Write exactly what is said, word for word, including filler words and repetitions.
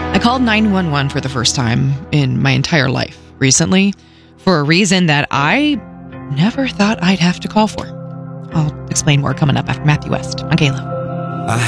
I called nine one one for the first time in my entire life recently for a reason that I never thought I'd have to call for. I'll explain more coming up after Matthew West on K L O.